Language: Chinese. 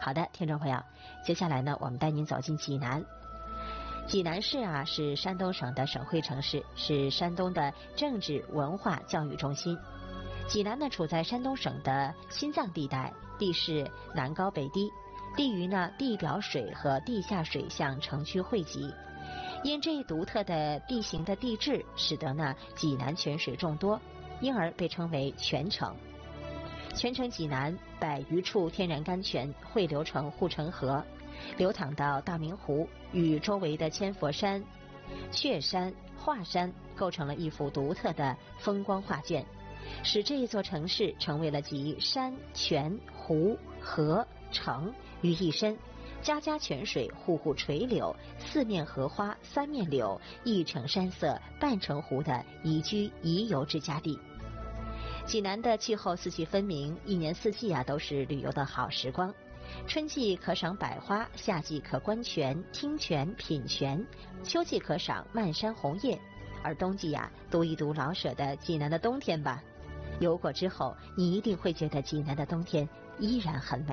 好的，听众朋友，接下来呢，我们带您走进济南。济南市啊，是山东省的省会城市，是山东的政治、文化、教育中心。济南呢，处在山东省的心脏地带，地势南高北低，地于呢地表水和地下水向城区汇集。因这一独特的地形的地质，使得呢济南泉水众多，因而被称为泉城。泉城济南100余处天然甘泉汇流成护城河，流淌到大明湖，与周围的千佛山、雀山、华山构成了一幅独特的风光画卷，使这一座城市成为了集山、泉、湖、河、城于一身，家家泉水，户户垂柳，四面荷花，三面柳，一城山色，半城湖的宜居宜游之佳地。济南的气候四季分明，一年四季啊都是旅游的好时光。春季可赏百花，夏季可观泉、听泉、品泉，秋季可赏漫山红叶，而冬季呀，读一读老舍的《济南的冬天》吧。游过之后，你一定会觉得济南的冬天依然很美。